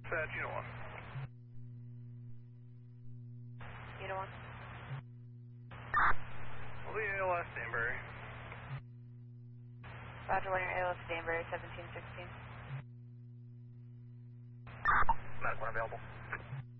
Dispatch, Unit 1. Unit 1. Will be ALS Danbury. Roger, Winter, ALS Danbury, 1716. Medic 1 available.